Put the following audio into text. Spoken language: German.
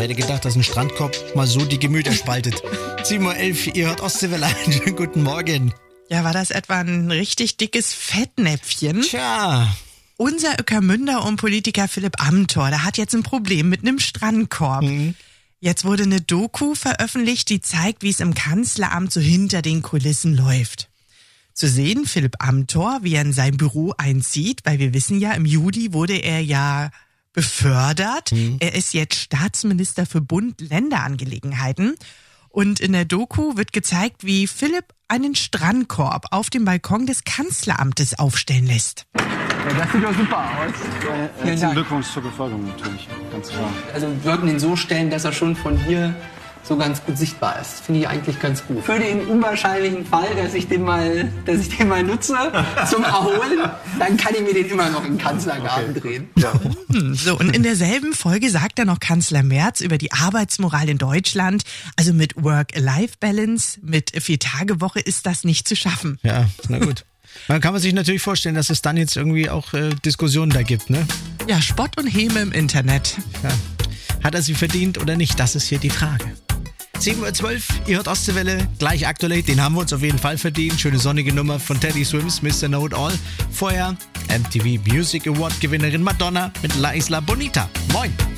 Wer hätte gedacht, dass ein Strandkorb mal so die Gemüter spaltet. 7.11 Uhr, ihr hört Ostseewelle ein. Schönen guten Morgen. Ja, war das etwa ein richtig dickes Fettnäpfchen? Tja. Unser Ueckermünder und Politiker Philipp Amthor, der hat jetzt ein Problem mit einem Strandkorb. Jetzt wurde eine Doku veröffentlicht, die zeigt, wie es im Kanzleramt so hinter den Kulissen läuft. Zu sehen, Philipp Amthor, wie er in sein Büro einzieht, weil wir wissen ja, im Juli wurde er ja befördert. Er ist jetzt Staatsminister für Bund-Länder-Angelegenheiten. Und in der Doku wird gezeigt, wie Philipp einen Strandkorb auf dem Balkon des Kanzleramtes aufstellen lässt. Ja, das sieht doch super aus. Herzlichen Glückwunsch zur Beförderung natürlich, ganz klar. Also wir sollten ihn so stellen, dass er schon von hier so ganz gut sichtbar ist. Finde ich eigentlich ganz gut. Für den unwahrscheinlichen Fall, dass ich den mal nutze zum Erholen, dann kann ich mir den immer noch im Kanzlergarten drehen. Ja. So, und in derselben Folge sagt dann noch Kanzler Merz über die Arbeitsmoral in Deutschland. Also mit Work-Life-Balance, mit 4-Tage-Woche ist das nicht zu schaffen. Ja, na gut. Man kann sich natürlich vorstellen, dass es dann jetzt irgendwie auch Diskussionen da gibt, ne? Ja, Spott und Häme im Internet. Ja. Hat er sie verdient oder nicht? Das ist hier die Frage. 7.12 Uhr, ihr hört Ostseewelle, gleich aktuell, den haben wir uns auf jeden Fall verdient. Schöne sonnige Nummer von Teddy Swims, Mr. Know It All. Vorher MTV Music Award Gewinnerin Madonna mit La Isla Bonita. Moin!